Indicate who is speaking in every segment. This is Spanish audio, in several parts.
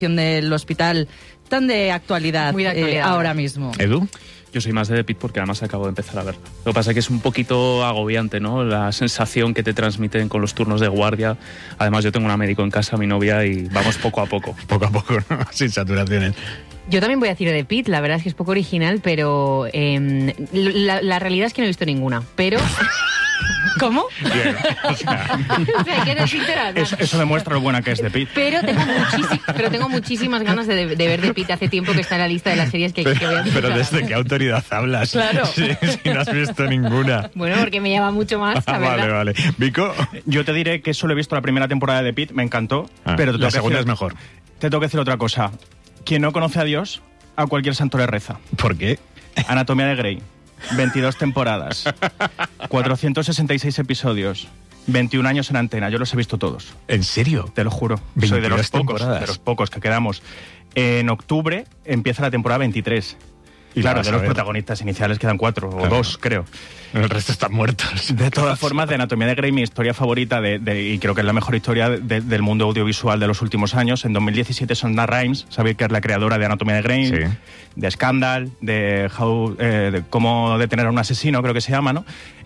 Speaker 1: del hospital tan de actualidad,
Speaker 2: Muy de actualidad
Speaker 1: ahora mismo.
Speaker 3: ¿Edu?
Speaker 4: Yo soy más de The Pitt porque además acabo de empezar a verla. Lo que pasa es que es un poquito agobiante, ¿no? La sensación que te transmiten con los turnos de guardia. Además, yo tengo una médico en casa, mi novia, y vamos poco a poco.
Speaker 3: Poco a poco, ¿no? Sin saturaciones.
Speaker 2: Yo también voy a decir The Pitt, la verdad es que es poco original, pero la realidad es que no he visto ninguna. Pero...
Speaker 1: ¿Cómo?
Speaker 3: Bien,
Speaker 2: o sea, que no existe nada.
Speaker 5: Eso demuestra lo buena que es The Pitt.
Speaker 2: Pero tengo muchísimas ganas de ver The Pitt. Hace tiempo que está en la lista de las series que voy a empezar.
Speaker 3: Pero ¿desde qué autoridad hablas?
Speaker 2: Claro.
Speaker 3: Si no has visto ninguna.
Speaker 2: Bueno, porque me llama mucho más, la verdad.
Speaker 3: Vale. Vico.
Speaker 5: Yo te diré que solo he visto la primera temporada de The Pitt, me encantó. Pero
Speaker 3: la segunda es mejor.
Speaker 5: Te tengo que decir otra cosa. Quien no conoce a Dios, a cualquier santo le reza.
Speaker 3: ¿Por qué?
Speaker 5: Anatomía de Grey. 22 temporadas, 466 episodios, 21 años en antena. Yo los he visto todos.
Speaker 3: ¿En serio?
Speaker 5: Te lo juro. Soy de los pocos que quedamos. En octubre empieza la temporada 23. Y claro, de los protagonistas iniciales quedan 4 o 2, creo.
Speaker 3: El resto están muertos.
Speaker 5: De todas formas, de Anatomía de Grey, mi historia favorita, y creo que es la mejor historia del mundo audiovisual de los últimos años. En 2017, Shonda Rhimes, sabéis que es la creadora de Anatomía de Grey,
Speaker 3: sí,
Speaker 5: de Scandal, de Cómo detener a un asesino, creo que se llama, ¿no?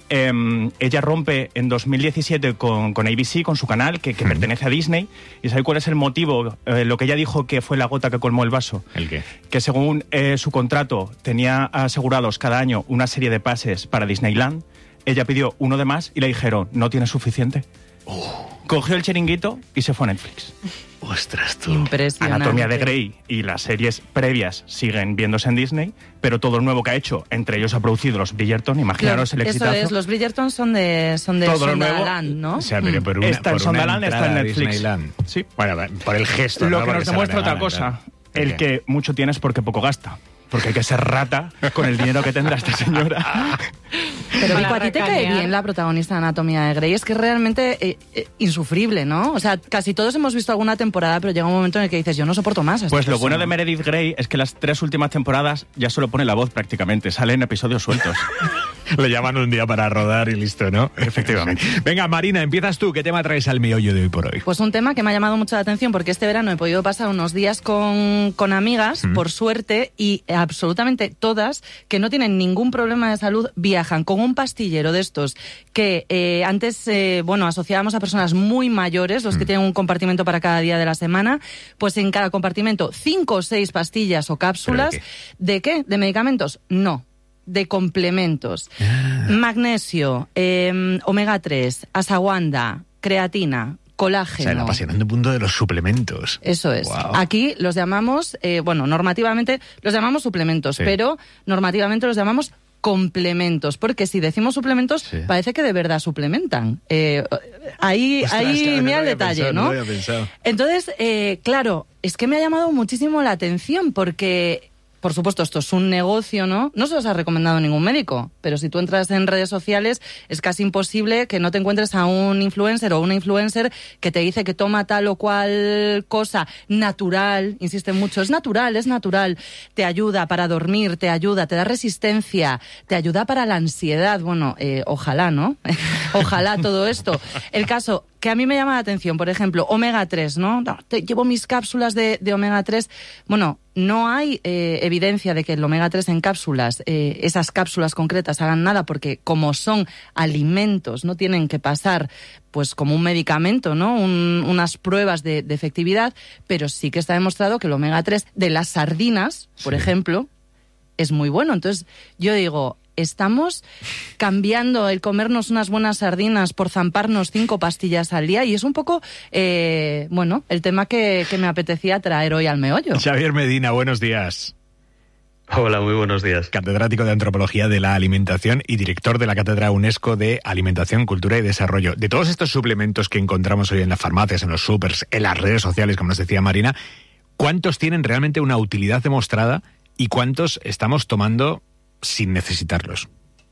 Speaker 5: Ella rompe en 2017 con ABC, con su canal, que pertenece a Disney. ¿Y sabéis cuál es el motivo? Lo que ella dijo que fue la gota que colmó el vaso.
Speaker 3: ¿El qué? Que
Speaker 5: según su contrato tenía asegurados cada año una serie de pases para Disneyland. Ella pidió uno de más y le dijeron, no tienes suficiente. Cogió el chiringuito y se fue a Netflix.
Speaker 3: Ostras, tú.
Speaker 1: Impresionante.
Speaker 5: Anatomía de Grey y las series previas siguen viéndose en Disney, pero todo lo nuevo que ha hecho, entre ellos ha producido los Bridgerton, imaginaros el exitazo.
Speaker 1: Eso es, los Bridgerton son de Sondaland, ¿no?
Speaker 3: O sea, pero
Speaker 5: está en Sondaland, está en Netflix.
Speaker 3: Disneyland.
Speaker 5: Sí.
Speaker 3: Bueno, por el gesto.
Speaker 5: Lo
Speaker 3: ¿no?
Speaker 5: que
Speaker 3: Porque
Speaker 5: nos
Speaker 3: se
Speaker 5: demuestra
Speaker 3: la
Speaker 5: otra
Speaker 3: regalan,
Speaker 5: cosa,
Speaker 3: claro.
Speaker 5: el que mucho tienes porque poco gasta. Porque hay que ser rata con el dinero que tendrá esta señora.
Speaker 1: Pero Vico, ¿a ti te cae bien la protagonista de Anatomía de Grey? Es que es realmente insufrible, ¿no? O sea, casi todos hemos visto alguna temporada, pero llega un momento en el que dices, yo no soporto más a esta
Speaker 5: Pues lo
Speaker 1: persona.
Speaker 5: bueno de Meredith Grey es que las 3 últimas temporadas ya solo pone la voz prácticamente, salen episodios sueltos.
Speaker 3: Le llaman un día para rodar y listo, ¿no?
Speaker 5: Efectivamente.
Speaker 3: Venga, Marina, empiezas tú. ¿Qué tema traes al meollo de hoy por hoy?
Speaker 1: Pues un tema que me ha llamado mucho la atención porque este verano he podido pasar unos días con amigas, por suerte, y absolutamente todas que no tienen ningún problema de salud viajan con un pastillero de estos que antes, asociábamos a personas muy mayores, los que tienen un compartimento para cada día de la semana, pues en cada compartimento 5 o 6 pastillas o cápsulas. ¿De qué? ¿De medicamentos? No. De complementos. Magnesio, omega 3, ashwagandha, creatina, colágeno.
Speaker 3: O sea, el apasionante punto de los suplementos.
Speaker 1: Eso es.
Speaker 3: Wow.
Speaker 1: Aquí los llamamos, normativamente los llamamos suplementos, pero normativamente los llamamos complementos, porque si decimos suplementos, parece que de verdad suplementan. Ahí mira el detalle, ¿no?
Speaker 3: No lo había pensado.
Speaker 1: Entonces, claro, es que me ha llamado muchísimo la atención, porque... Por supuesto, esto es un negocio, ¿no? No se los ha recomendado ningún médico, pero si tú entras en redes sociales es casi imposible que no te encuentres a un influencer o una influencer que te dice que toma tal o cual cosa natural, insisten mucho, es natural, te ayuda para dormir, te da resistencia, te ayuda para la ansiedad. Bueno, ojalá, ¿no? Ojalá todo esto. El caso que a mí me llama la atención, por ejemplo, omega 3, ¿no? Llevo mis cápsulas de omega 3. Bueno, no hay evidencia de que el omega 3 en cápsulas, esas cápsulas concretas hagan nada, porque como son alimentos, no tienen que pasar pues como un medicamento, ¿no? Unas pruebas de efectividad, pero sí que está demostrado que el omega 3 de las sardinas, por ejemplo, es muy bueno. Entonces, yo digo, estamos cambiando el comernos unas buenas sardinas por zamparnos 5 pastillas al día, y es un poco, el tema que me apetecía traer hoy al meollo.
Speaker 3: Xavier Medina, buenos días.
Speaker 6: Hola, muy buenos días.
Speaker 3: Catedrático de Antropología de la Alimentación y director de la Cátedra UNESCO de Alimentación, Cultura y Desarrollo. De todos estos suplementos que encontramos hoy en las farmacias, en los supers, en las redes sociales, como nos decía Marina, ¿cuántos tienen realmente una utilidad demostrada y cuántos estamos tomando sin necesitarlos?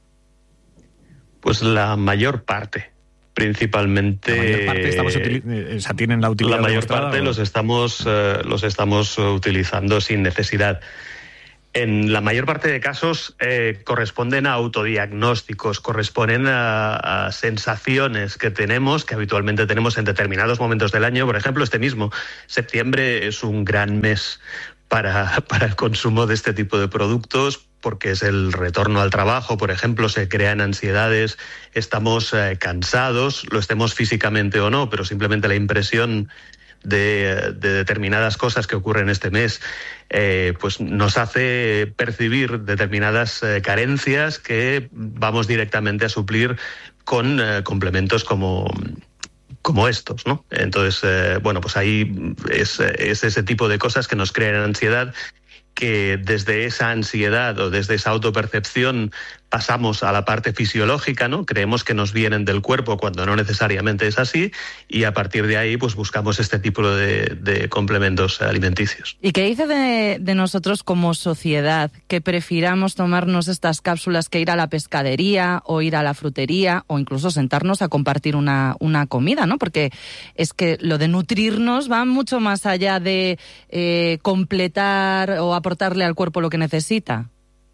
Speaker 6: Pues la mayor parte, principalmente.
Speaker 3: La mayor parte tienen la utilidad.
Speaker 6: La mayor
Speaker 3: demostrada,
Speaker 6: parte los estamos utilizando sin necesidad. En la mayor parte de casos corresponden a autodiagnósticos, corresponden a sensaciones que tenemos, que habitualmente tenemos en determinados momentos del año. Por ejemplo, este mismo septiembre es un gran mes para el consumo de este tipo de productos, porque es el retorno al trabajo, por ejemplo, se crean ansiedades, estamos cansados, lo estemos físicamente o no, pero simplemente la impresión de determinadas cosas que ocurren este mes, pues nos hace percibir determinadas carencias que vamos directamente a suplir con complementos como estos, ¿no? Entonces, bueno, pues ahí es ese tipo de cosas que nos crean ansiedad, que desde esa ansiedad o desde esa autopercepción pasamos a la parte fisiológica, ¿no? Creemos que nos vienen del cuerpo cuando no necesariamente es así, y a partir de ahí pues buscamos este tipo de complementos alimenticios.
Speaker 1: ¿Y qué dice de nosotros como sociedad que prefiramos tomarnos estas cápsulas que ir a la pescadería o ir a la frutería o incluso sentarnos a compartir una comida, ¿no? Porque es que lo de nutrirnos va mucho más allá de completar o aportarle al cuerpo lo que necesita.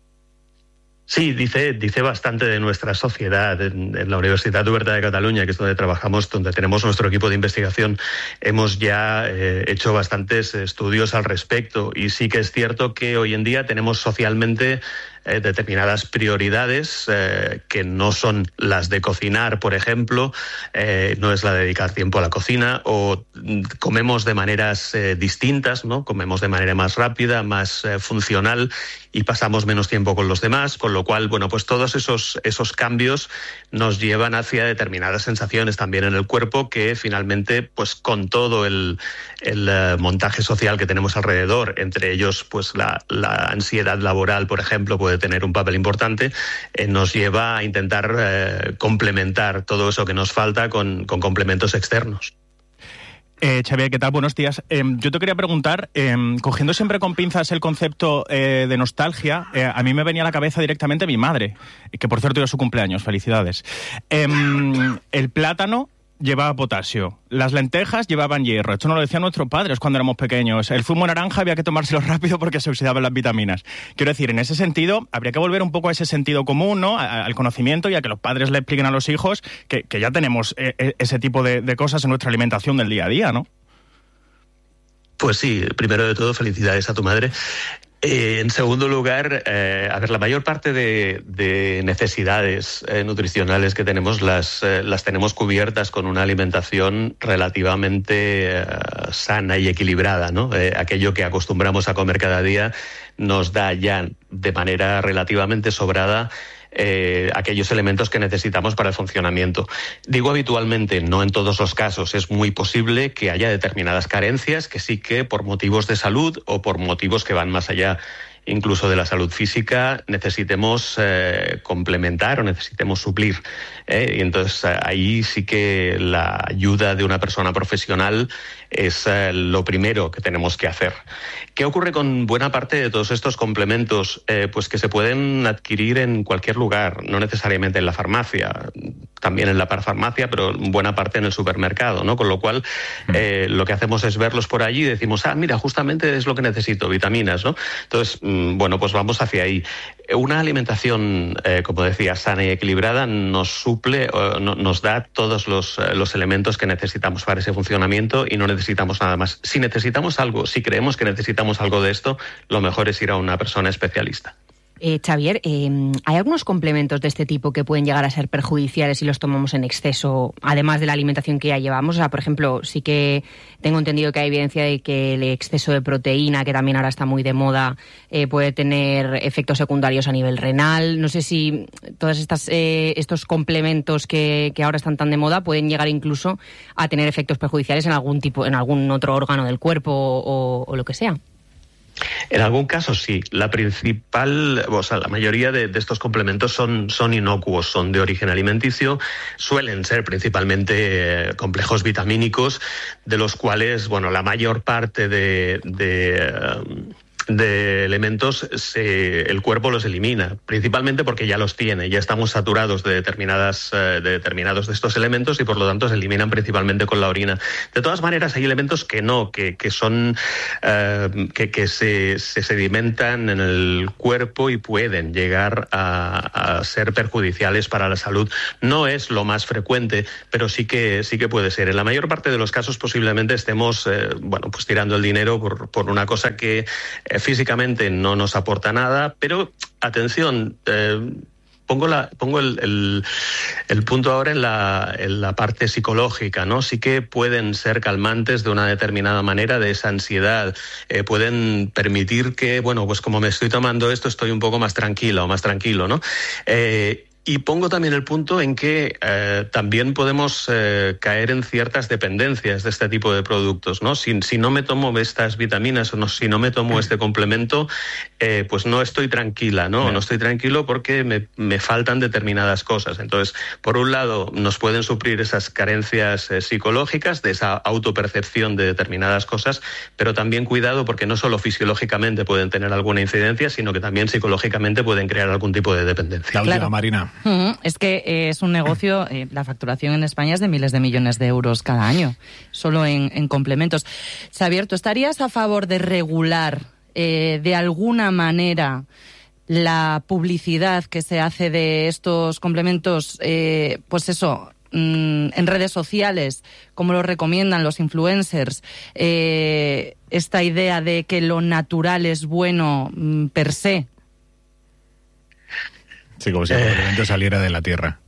Speaker 6: Sí, dice bastante de nuestra sociedad. En la Universitat Oberta de Cataluña, que es donde trabajamos, donde tenemos nuestro equipo de investigación, hemos ya hecho bastantes estudios al respecto, y sí que es cierto que hoy en día tenemos socialmente determinadas prioridades que no son las de cocinar, por ejemplo, no es la de dedicar tiempo a la cocina, o comemos de maneras distintas, ¿no? Comemos de manera más rápida, más funcional, y pasamos menos tiempo con los demás, con lo cual, bueno, pues todos esos cambios nos llevan hacia determinadas sensaciones también en el cuerpo que finalmente, pues con todo el montaje social que tenemos alrededor, entre ellos pues la ansiedad laboral, por ejemplo, puede tener un papel importante, nos lleva a intentar complementar todo eso que nos falta con complementos externos.
Speaker 5: Xavier, ¿qué tal? Buenos días. Yo te quería preguntar, cogiendo siempre con pinzas el concepto de nostalgia, a mí me venía a la cabeza directamente mi madre, que por cierto era su cumpleaños, felicidades. El plátano llevaba potasio, las lentejas llevaban hierro. Esto nos lo decían nuestros padres cuando éramos pequeños. El zumo naranja había que tomárselo rápido porque se oxidaban las vitaminas. Quiero decir, en ese sentido, habría que volver un poco a ese sentido común, ¿no? Al conocimiento, y a que los padres le expliquen a los hijos que ya tenemos ese tipo de cosas en nuestra alimentación del día a día, ¿no?
Speaker 6: Pues sí, primero de todo, felicidades a tu madre. En segundo lugar, la mayor parte de necesidades nutricionales que tenemos las tenemos cubiertas con una alimentación relativamente sana y equilibrada, ¿no? Aquello que acostumbramos a comer cada día nos da ya de manera relativamente sobrada aquellos elementos que necesitamos para el funcionamiento. Digo habitualmente, no en todos los casos. Es muy posible que haya determinadas carencias que sí que por motivos de salud o por motivos que van más allá incluso de la salud física necesitemos complementar o necesitemos suplir. Y entonces ahí sí que la ayuda de una persona profesional es lo primero que tenemos que hacer. ¿Qué ocurre con buena parte de todos estos complementos? Pues que se pueden adquirir en cualquier lugar, no necesariamente en la farmacia, también en la parafarmacia, pero buena parte en el supermercado, ¿no? Con lo cual lo que hacemos es verlos por allí y decimos, mira, justamente es lo que necesito, vitaminas, ¿no? Entonces, bueno, pues vamos hacia ahí. Una alimentación, como decía, sana y equilibrada nos suple, nos da todos los elementos que necesitamos para ese funcionamiento y no necesitamos nada más. Si necesitamos algo, si creemos que necesitamos algo de esto, lo mejor es ir a una persona especialista.
Speaker 2: Xavier, ¿hay algunos complementos de este tipo que pueden llegar a ser perjudiciales si los tomamos en exceso, además de la alimentación que ya llevamos? O sea, por ejemplo, sí que tengo entendido que hay evidencia de que el exceso de proteína, que también ahora está muy de moda, puede tener efectos secundarios a nivel renal. No sé si todos estos complementos que ahora están tan de moda pueden llegar incluso a tener efectos perjudiciales en algún otro órgano del cuerpo o lo que sea.
Speaker 6: En algún caso sí. La mayoría de estos complementos son inocuos, son de origen alimenticio, suelen ser principalmente complejos vitamínicos, de los cuales, bueno, la mayor parte de elementos el cuerpo los elimina, principalmente porque ya los tiene, ya estamos saturados de determinados de estos elementos y por lo tanto se eliminan principalmente con la orina. De todas maneras, hay elementos que no, que son que se sedimentan en el cuerpo y pueden llegar a ser perjudiciales para la salud. No es lo más frecuente, pero sí que puede ser. En la mayor parte de los casos posiblemente estemos pues tirando el dinero por una cosa que físicamente no nos aporta nada, pero atención, pongo el punto ahora en la parte psicológica, ¿no? Sí que pueden ser calmantes de una determinada manera de esa ansiedad, pueden permitir que, bueno, pues como me estoy tomando esto, estoy un poco más tranquila o más tranquilo, ¿no? Y pongo también el punto en que también podemos caer en ciertas dependencias de este tipo de productos, ¿no? Si no me tomo estas vitaminas o si no me tomo este complemento, pues no estoy tranquila, ¿no? No estoy tranquilo porque me faltan determinadas cosas. Entonces, por un lado, nos pueden suplir esas carencias psicológicas, de esa autopercepción de determinadas cosas, pero también cuidado porque no solo fisiológicamente pueden tener alguna incidencia, sino que también psicológicamente pueden crear algún tipo de dependencia.
Speaker 3: La última, Marina.
Speaker 1: Es que es un negocio, la facturación en España es de miles de millones de euros cada año, solo en complementos. Xavier, ¿tú estarías a favor de regular de alguna manera la publicidad que se hace de estos complementos, pues eso, en redes sociales, como lo recomiendan los influencers, esta idea de que lo natural es bueno per se?
Speaker 3: Sí, como si el complemento saliera de la tierra.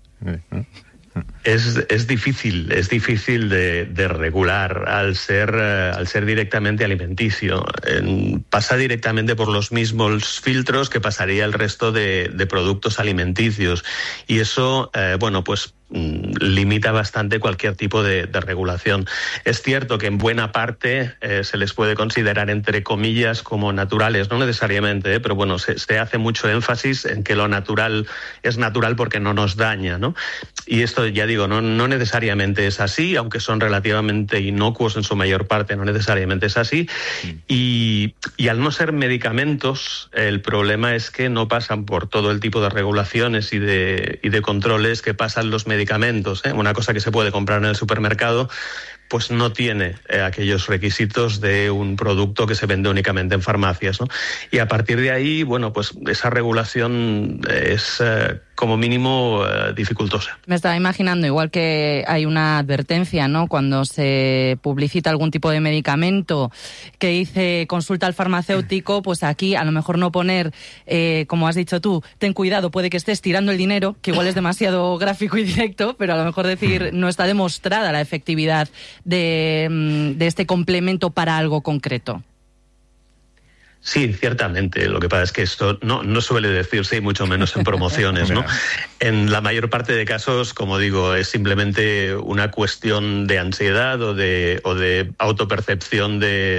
Speaker 6: Es difícil de regular al ser directamente alimenticio. Pasa directamente por los mismos filtros que pasaría el resto de productos alimenticios. Y eso, pues limita bastante cualquier tipo de regulación. Es cierto que en buena parte se les puede considerar, entre comillas, como naturales, no necesariamente, pero bueno, se hace mucho énfasis en que lo natural es natural porque no nos daña, ¿no? Y esto, ya digo, no necesariamente es así, aunque son relativamente inocuos en su mayor parte, no necesariamente es así. Y al no ser medicamentos, el problema es que no pasan por todo el tipo de regulaciones y de controles que pasan los medicamentos. Una cosa que se puede comprar en el supermercado, pues no tiene aquellos requisitos de un producto que se vende únicamente en farmacias, ¿no? Y a partir de ahí, bueno, pues esa regulación es como mínimo dificultosa.
Speaker 1: Me estaba imaginando, igual que hay una advertencia, ¿no?, cuando se publicita algún tipo de medicamento que dice consulta al farmacéutico, pues aquí a lo mejor no poner, como has dicho tú, ten cuidado, puede que estés tirando el dinero, que igual es demasiado gráfico y directo, pero a lo mejor decir no está demostrada la efectividad de este complemento para algo concreto.
Speaker 6: Sí, ciertamente. Lo que pasa es que esto no suele decirse, y mucho menos en promociones, ¿no? En la mayor parte de casos, como digo, es simplemente una cuestión de ansiedad o de autopercepción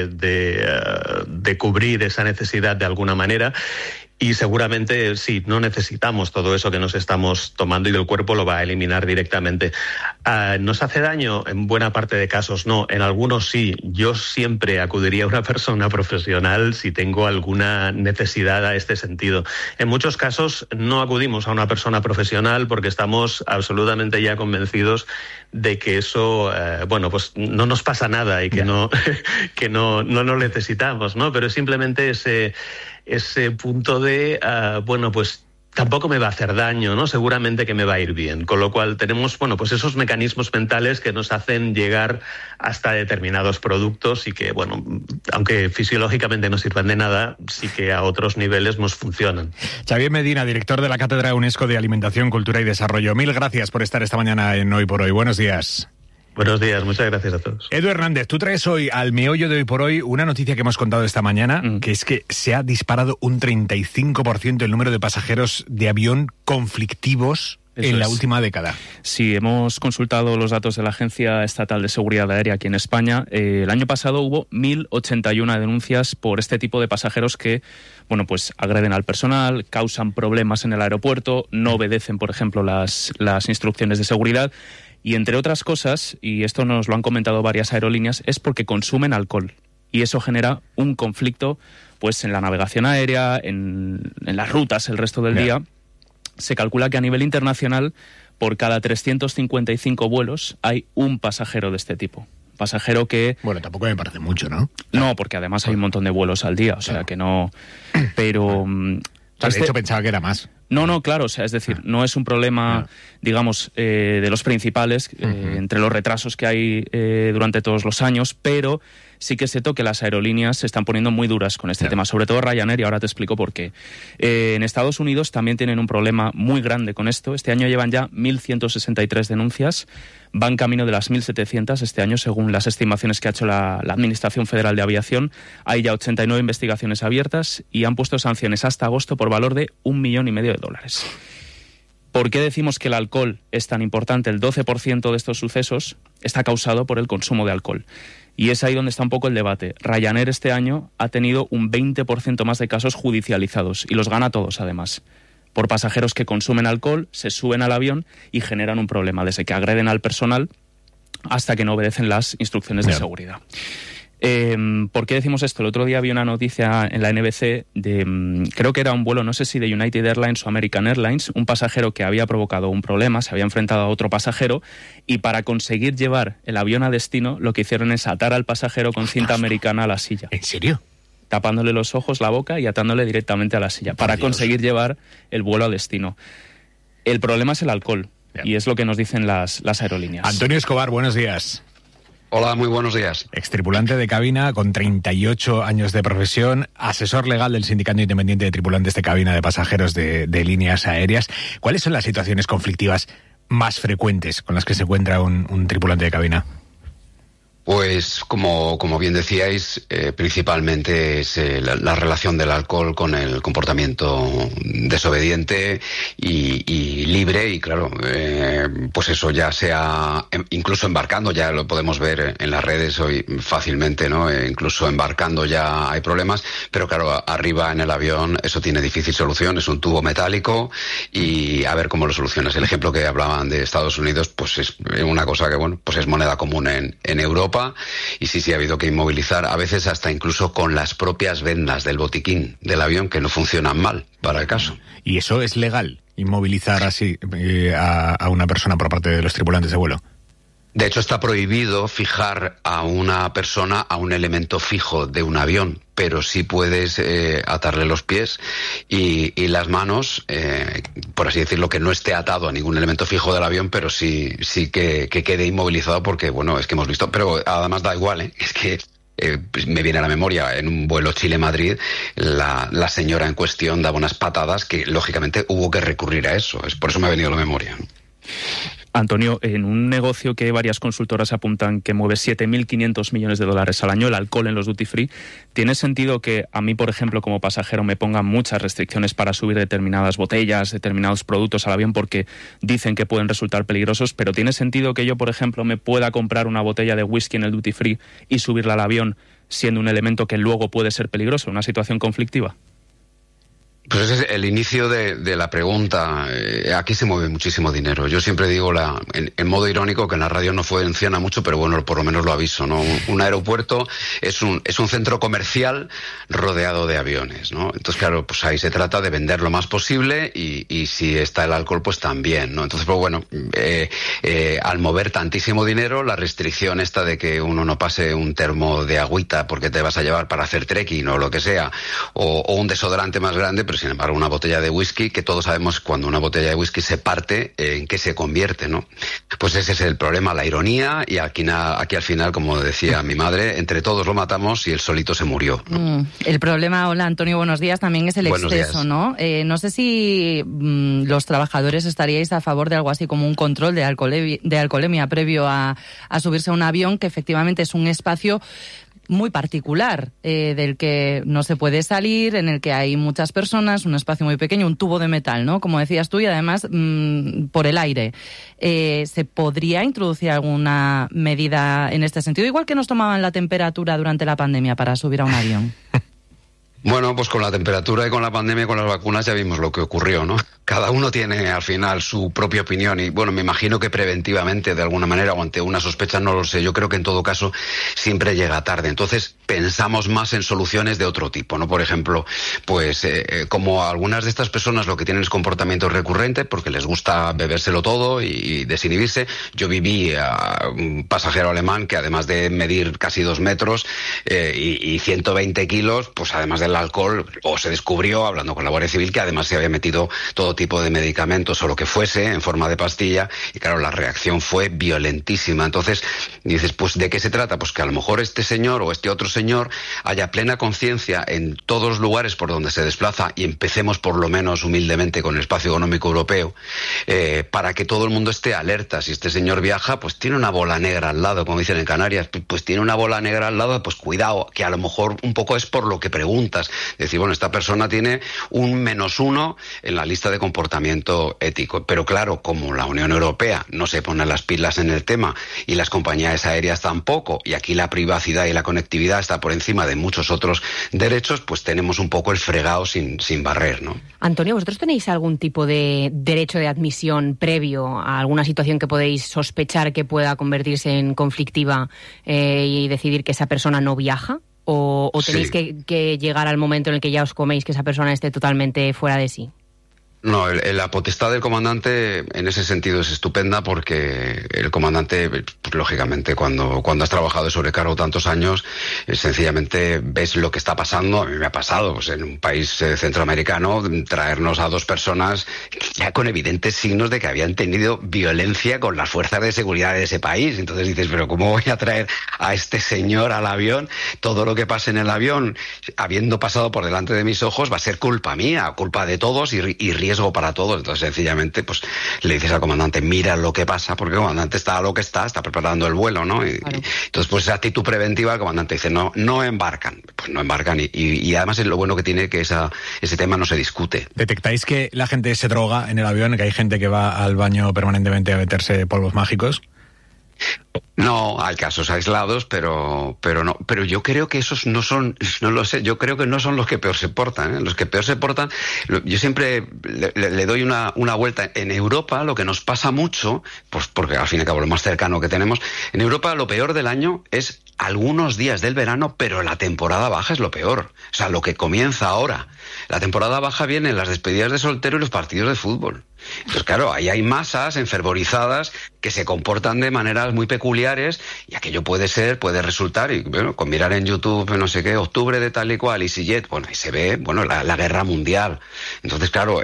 Speaker 6: de cubrir esa necesidad de alguna manera. Y seguramente sí, no necesitamos todo eso que nos estamos tomando y el cuerpo lo va a eliminar directamente. ¿Nos hace daño? En buena parte de casos no, en algunos sí. Yo siempre acudiría a una persona profesional si tengo alguna necesidad a este sentido. En muchos casos no acudimos a una persona profesional porque estamos absolutamente ya convencidos de que eso, pues no nos pasa nada y que no lo necesitamos, ¿no? Pero es simplemente ese punto de, pues tampoco me va a hacer daño, ¿no? Seguramente que me va a ir bien. Con lo cual tenemos, pues esos mecanismos mentales que nos hacen llegar hasta determinados productos y que, aunque fisiológicamente no sirvan de nada, sí que a otros niveles nos funcionan.
Speaker 3: Xavier Medina, director de la Cátedra UNESCO de Alimentación, Cultura y Desarrollo. Mil gracias por estar esta mañana en Hoy por Hoy. Buenos días.
Speaker 6: Buenos días, muchas gracias a todos.
Speaker 3: Edu Hernández, tú traes hoy al meollo de Hoy por Hoy una noticia que hemos contado esta mañana, que es que se ha disparado un 35% el número de pasajeros de avión conflictivos en la última década.
Speaker 4: Sí, hemos consultado los datos de la Agencia Estatal de Seguridad Aérea aquí en España. El año pasado hubo 1.081 denuncias por este tipo de pasajeros que, pues agreden al personal, causan problemas en el aeropuerto, no obedecen, por ejemplo, las instrucciones de seguridad. Y entre otras cosas, y esto nos lo han comentado varias aerolíneas, es porque consumen alcohol. y eso genera un conflicto pues en la navegación aérea, en las rutas el resto del día. Se calcula que a nivel internacional, por cada 355 vuelos, hay un pasajero de este tipo. Pasajero que...
Speaker 3: Bueno, tampoco me parece mucho, ¿no?
Speaker 4: No, porque además hay un montón de vuelos al día, o sea que no... Pero...
Speaker 3: De hecho, pensaba que era más.
Speaker 4: No, claro, o sea, es decir, no es un problema, digamos, de los principales, entre los retrasos que hay durante todos los años, pero sí que es cierto que las aerolíneas se están poniendo muy duras con este tema, sobre todo Ryanair, y ahora te explico por qué. En Estados Unidos también tienen un problema muy grande con esto. Este año llevan ya 1.163 denuncias, van camino de las 1.700 este año, según las estimaciones que ha hecho la Administración Federal de Aviación. Hay ya 89 investigaciones abiertas y han puesto sanciones hasta agosto por valor de $1,5 millones de dólares. ¿Por qué decimos que el alcohol es tan importante? El 12% de estos sucesos está causado por el consumo de alcohol. Y es ahí donde está un poco el debate. Ryanair este año ha tenido un 20% más de casos judicializados, y los gana todos además, por pasajeros que consumen alcohol, se suben al avión y generan un problema, desde que agreden al personal hasta que no obedecen las instrucciones de seguridad. ¿Por qué decimos esto? El otro día vi una noticia en la NBC de, creo que era un vuelo, no sé si de United Airlines o American Airlines, un pasajero que había provocado un problema, se había enfrentado a otro pasajero, y para conseguir llevar el avión a destino, lo que hicieron es atar al pasajero con cinta americana a la silla.
Speaker 3: ¿En serio?
Speaker 4: Tapándole los ojos, la boca y atándole directamente a la silla, para conseguir llevar el vuelo a destino. El problema es el alcohol, y es lo que nos dicen las aerolíneas.
Speaker 3: Antonio Escobar, buenos días.
Speaker 7: Hola, muy buenos días.
Speaker 3: Extripulante de cabina con 38 años de profesión, asesor legal del Sindicato Independiente de Tripulantes de Cabina de Pasajeros de líneas aéreas. ¿Cuáles son las situaciones conflictivas más frecuentes con las que se encuentra un tripulante de cabina?
Speaker 7: Pues, como bien decíais, principalmente es la relación del alcohol con el comportamiento desobediente y libre, y claro, pues eso ya sea incluso embarcando, ya lo podemos ver en las redes hoy fácilmente, ¿no? Incluso embarcando ya hay problemas, pero claro, arriba en el avión eso tiene difícil solución, es un tubo metálico y a ver cómo lo solucionas. El ejemplo que hablaban de Estados Unidos, pues es una cosa que, bueno, pues es moneda común en Europa. Y sí ha habido que inmovilizar, a veces hasta incluso con las propias vendas del botiquín del avión, que no funcionan mal para el caso.
Speaker 3: ¿Y eso es legal, inmovilizar así a una persona por parte de los tripulantes de vuelo?
Speaker 7: De hecho, está prohibido fijar a una persona a un elemento fijo de un avión, pero sí puedes atarle los pies y las manos, por así decirlo, que no esté atado a ningún elemento fijo del avión, pero sí que quede inmovilizado, porque, bueno, es que hemos visto, pero además da igual, es que me viene a la memoria, en un vuelo Chile-Madrid, la señora en cuestión daba unas patadas que, lógicamente, hubo que recurrir a eso, por eso me ha venido a la memoria.
Speaker 4: Antonio, en un negocio que varias consultoras apuntan que mueve 7.500 millones de dólares al año, el alcohol en los duty free, ¿tiene sentido que a mí, por ejemplo, como pasajero, me pongan muchas restricciones para subir determinadas botellas, determinados productos al avión porque dicen que pueden resultar peligrosos? Pero ¿tiene sentido que yo, por ejemplo, me pueda comprar una botella de whisky en el duty free y subirla al avión siendo un elemento que luego puede ser peligroso, una situación conflictiva?
Speaker 7: Pues ese es el inicio de la pregunta. Aquí se mueve muchísimo dinero. Yo siempre digo en modo irónico que en la radio no funciona mucho, pero bueno, por lo menos lo aviso, ¿no? Un aeropuerto es un centro comercial rodeado de aviones, ¿no? Entonces, claro, pues ahí se trata de vender lo más posible y si está el alcohol, pues también, ¿no? Entonces, pues bueno, al mover tantísimo dinero, la restricción esta de que uno no pase un termo de agüita porque te vas a llevar para hacer trekking o lo que sea, o un desodorante más grande, pero sin embargo una botella de whisky, que todos sabemos cuando una botella de whisky se parte, en qué se convierte, ¿no? Pues ese es el problema, la ironía, y aquí al final, como decía mi madre, entre todos lo matamos y él solito se murió, ¿no?
Speaker 1: El problema, hola Antonio, buenos días, también es el exceso, ¿no? No sé si los trabajadores estaríais a favor de algo así como un control de alcoholemia previo a subirse a un avión, que efectivamente es un espacio muy particular, del que no se puede salir, en el que hay muchas personas, un espacio muy pequeño, un tubo de metal, ¿no? Como decías tú, y además por el aire. ¿Se podría introducir alguna medida en este sentido? Igual que nos tomaban la temperatura durante la pandemia para subir a un avión.
Speaker 7: Bueno, pues con la temperatura y con la pandemia y con las vacunas ya vimos lo que ocurrió, ¿no? Cada uno tiene al final su propia opinión y, bueno, me imagino que preventivamente, de alguna manera, o ante una sospecha, no lo sé. Yo creo que en todo caso siempre llega tarde. Entonces, pensamos más en soluciones de otro tipo, ¿no? Por ejemplo, pues como algunas de estas personas lo que tienen es comportamiento recurrente porque les gusta bebérselo todo y desinhibirse. Yo viví a un pasajero alemán que además de medir casi 2 metros y 120 kilos, pues además del alcohol, o se descubrió, hablando con la Guardia Civil, que además se había metido todo tipo de medicamentos o lo que fuese en forma de pastilla, y claro, la reacción fue violentísima. Entonces dices, pues ¿de qué se trata? Pues que a lo mejor este señor o este otro señor haya plena conciencia en todos los lugares por donde se desplaza, y empecemos por lo menos humildemente con el espacio económico europeo, para que todo el mundo esté alerta. Si este señor viaja, pues tiene una bola negra al lado, como dicen en Canarias, pues tiene una bola negra al lado, pues cuidado, que a lo mejor un poco es por lo que preguntas. Decir, bueno, esta persona tiene un -1 en la lista de comportamiento ético. Pero claro, como la Unión Europea no se pone las pilas en el tema y las compañías aéreas tampoco, y aquí la privacidad y la conectividad está por encima de muchos otros derechos, pues tenemos un poco el fregado sin barrer, ¿no?
Speaker 2: Antonio, ¿vosotros tenéis algún tipo de derecho de admisión previo a alguna situación que podéis sospechar que pueda convertirse en conflictiva y decidir que esa persona no viaja? ¿O tenéis que llegar al momento en el que ya os coméis que esa persona esté totalmente fuera de sí?
Speaker 7: No, la potestad del comandante en ese sentido es estupenda, porque el comandante, pues, lógicamente, cuando has trabajado de sobrecargo tantos años, sencillamente ves lo que está pasando. A mí me ha pasado, pues, en un país centroamericano, traernos a 2 personas ya con evidentes signos de que habían tenido violencia con las fuerzas de seguridad de ese país. Entonces dices, pero ¿cómo voy a traer a este señor al avión? Todo lo que pase en el avión, habiendo pasado por delante de mis ojos, va a ser culpa mía, culpa de todos y riesgo para todos. Entonces sencillamente pues le dices al comandante, mira lo que pasa, porque el comandante está a lo que está preparando el vuelo, ¿no? Claro. Entonces pues esa actitud preventiva, el comandante dice, no embarcan, pues no embarcan, y además es lo bueno que tiene, que ese tema no se discute.
Speaker 3: ¿Detectáis que la gente se droga en el avión, que hay gente que va al baño permanentemente a meterse polvos mágicos?
Speaker 7: No, hay casos aislados, pero yo creo que esos no son, no lo sé, yo creo que no son los que peor se portan, ¿eh? Los que peor se portan, yo siempre le doy una vuelta. En Europa lo que nos pasa mucho, pues porque al fin y al cabo lo más cercano que tenemos, en Europa lo peor del año es algunos días del verano, pero la temporada baja es lo peor. O sea, lo que comienza ahora. La temporada baja viene en las despedidas de soltero y los partidos de fútbol. Entonces, claro, ahí hay masas enfervorizadas que se comportan de maneras muy peculiares, y aquello puede resultar, y bueno, con mirar en YouTube, no sé qué, octubre de tal y cual, EasyJet, bueno, ahí se ve, bueno, la guerra mundial. Entonces, claro,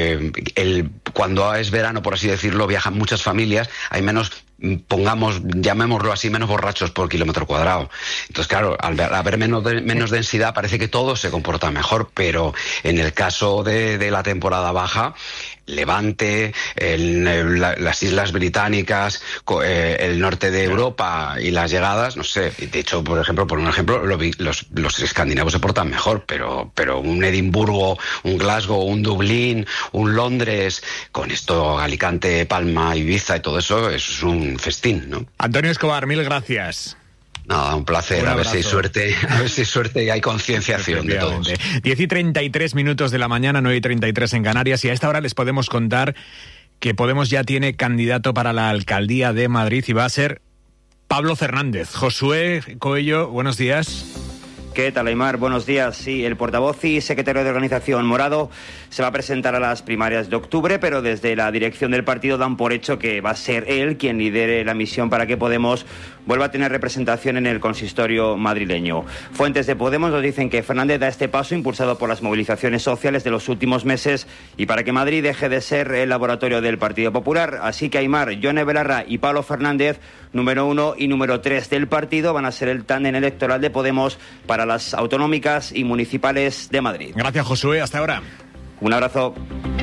Speaker 7: cuando es verano, por así decirlo, viajan muchas familias, hay menos, llamémoslo así, menos borrachos por kilómetro cuadrado. Entonces, claro, al haber menos densidad, parece que todo se comporta mejor, pero en el caso de la temporada baja, Levante, las Islas Británicas, el norte de Europa y las llegadas, no sé, de hecho, por ejemplo, los escandinavos se portan mejor, pero un Edimburgo, un Glasgow, un Dublín, un Londres, con esto Alicante, Palma, Ibiza y todo eso es un festín, ¿no?
Speaker 3: Antonio Escobar, mil gracias.
Speaker 7: No, un placer, a ver si hay suerte y hay concienciación de todos.
Speaker 3: 10:33 de la mañana, 9:33 en Canarias, y a esta hora les podemos contar que Podemos ya tiene candidato para la alcaldía de Madrid y va a ser Pablo Fernández. Josué Coello, buenos días.
Speaker 8: ¿Qué tal, Aimar? Buenos días. Sí, el portavoz y secretario de organización Morado se va a presentar a las primarias de octubre, pero desde la dirección del partido dan por hecho que va a ser él quien lidere la misión para que Podemos vuelva a tener representación en el consistorio madrileño. Fuentes de Podemos nos dicen que Fernández da este paso impulsado por las movilizaciones sociales de los últimos meses y para que Madrid deje de ser el laboratorio del Partido Popular. Así que Aimar, Yone Belarra y Pablo Fernández, número 1 y número 3 del partido, van a ser el tándem electoral de Podemos para las autonómicas y municipales de Madrid.
Speaker 3: Gracias, Josué. Hasta ahora.
Speaker 8: Un abrazo.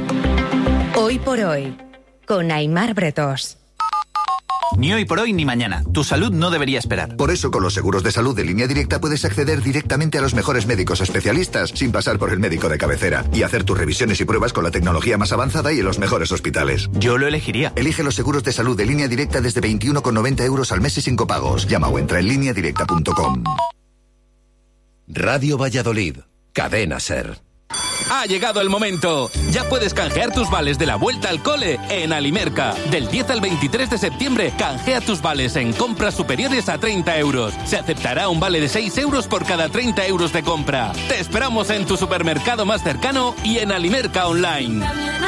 Speaker 9: Hoy por hoy, con Aimar Bretos.
Speaker 10: Ni hoy por hoy ni mañana. Tu salud no debería esperar.
Speaker 11: Por eso, con los seguros de salud de Línea Directa puedes acceder directamente a los mejores médicos especialistas sin pasar por el médico de cabecera y hacer tus revisiones y pruebas con la tecnología más avanzada y en los mejores hospitales.
Speaker 10: Yo lo elegiría.
Speaker 11: Elige los seguros de salud de Línea Directa desde 21,90 € al mes y sin copagos. Llama o entra en lineadirecta.com.
Speaker 12: Radio Valladolid, Cadena SER. Ha llegado el momento. Ya puedes canjear tus vales de la vuelta al cole en Alimerca. Del 10 al 23 de septiembre, canjea tus vales en compras superiores a 30 euros. Se aceptará un vale de 6 euros por cada 30 euros de compra. Te esperamos en tu supermercado más cercano y en Alimerca Online.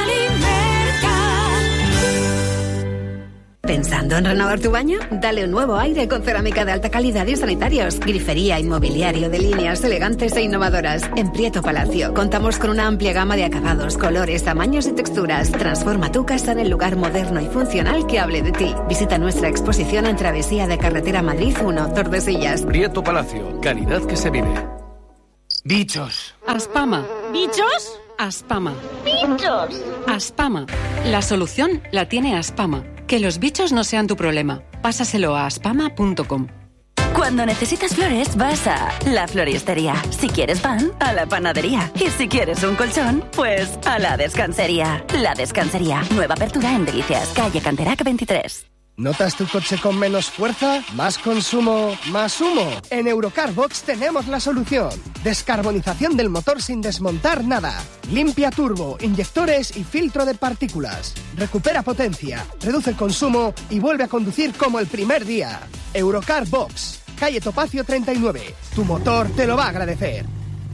Speaker 13: ¿Pensando en renovar tu baño? Dale un nuevo aire con cerámica de alta calidad y sanitarios. Grifería y mobiliario de líneas elegantes e innovadoras. En Prieto Palacio contamos con una amplia gama de acabados, colores, tamaños y texturas. Transforma tu casa en el lugar moderno y funcional que hable de ti. Visita nuestra exposición en Travesía de Carretera Madrid 1, Tordesillas.
Speaker 14: Prieto Palacio, calidad que se vive. Bichos.
Speaker 15: Aspama.
Speaker 16: ¿Bichos?
Speaker 15: Aspama.
Speaker 16: ¡Bichos!
Speaker 15: Aspama. La solución la tiene Aspama. Que los bichos no sean tu problema. Pásaselo a aspama.com.
Speaker 17: Cuando necesitas flores, vas a La Floristería. Si quieres pan, a La Panadería. Y si quieres un colchón, pues a La Descansería. La Descansería. Nueva apertura en Delicias, calle Canterac 23.
Speaker 18: ¿Notas tu coche con menos fuerza? ¿Más consumo? ¿Más humo? En Eurocar Box tenemos la solución. Descarbonización del motor sin desmontar nada. Limpia turbo, inyectores y filtro de partículas. Recupera potencia, reduce el consumo y vuelve a conducir como el primer día. Eurocar Box, calle Topacio 39. Tu motor te lo va a agradecer.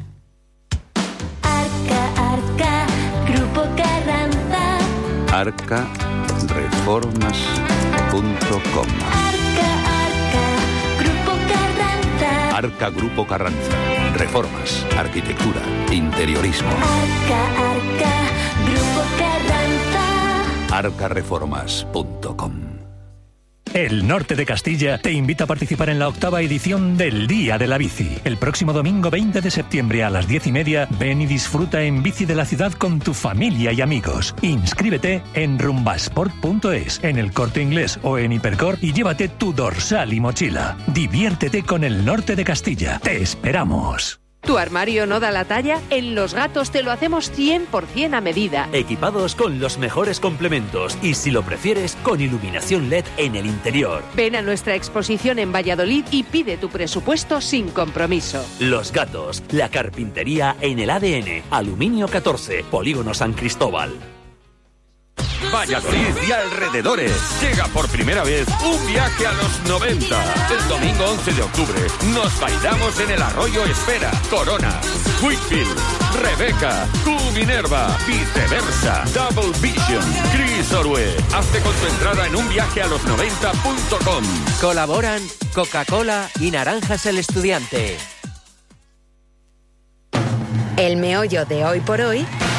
Speaker 19: Arca, Grupo Carranza.
Speaker 20: arcareformas.com.
Speaker 19: Grupo Carranza.
Speaker 20: Arca Grupo Carranza. Reformas, arquitectura, interiorismo.
Speaker 19: Grupo Carranza.
Speaker 20: arcareformas.com.
Speaker 21: El Norte de Castilla te invita a participar en la 8ª edición del Día de la Bici. El próximo domingo 20 de septiembre a las 10:30, ven y disfruta en bici de la ciudad con tu familia y amigos. Inscríbete en rumbasport.es, en el Corte Inglés o en Hipercor y llévate tu dorsal y mochila. Diviértete con el Norte de Castilla. ¡Te esperamos!
Speaker 22: ¿Tu armario no da la talla? En Los Gatos te lo hacemos 100% a medida.
Speaker 23: Equipados con los mejores complementos y, si lo prefieres, con iluminación LED en el interior.
Speaker 22: Ven a nuestra exposición en Valladolid y pide tu presupuesto sin compromiso.
Speaker 23: Los Gatos, la carpintería en el ADN. Aluminio 14, Polígono San Cristóbal.
Speaker 24: Valladolid y alrededores. Llega por primera vez un viaje a los 90. El domingo 11 de octubre nos bailamos en el Arroyo Espera, Corona, Whitfield, Rebeca, Q Minerva, Viceversa, Double Vision, Chris Orue. Hazte con tu entrada en unviajealos90.com.
Speaker 25: Colaboran Coca-Cola y Naranjas el Estudiante.
Speaker 9: El meollo de Hoy por Hoy